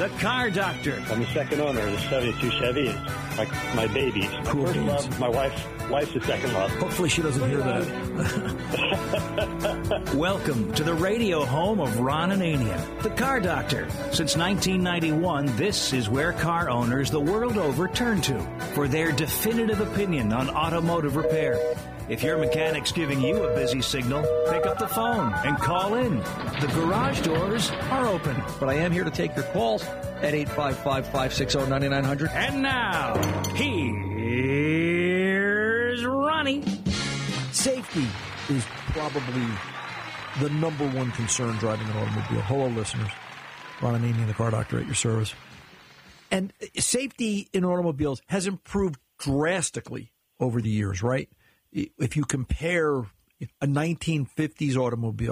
The Car Doctor. I'm the second owner of the 72 Chevy. It's my baby. It's my Cool first beans. love. My wife's the second love. Hopefully she doesn't hear that. Welcome to the radio home of Ron Anania, The Car Doctor. Since 1991, this is where car owners the world over turn to for their definitive opinion on automotive repair. If your mechanic's giving you a busy signal, pick up the phone and call in. The garage doors are open. But I am here to take your calls at 855-560-9900. And now, here's Ronnie. Safety is probably the number one concern driving an automobile. Hello, listeners. Ron Anania, the Car Doctor, at your service. And safety in automobiles has improved drastically over the years, right? If you compare a 1950s automobile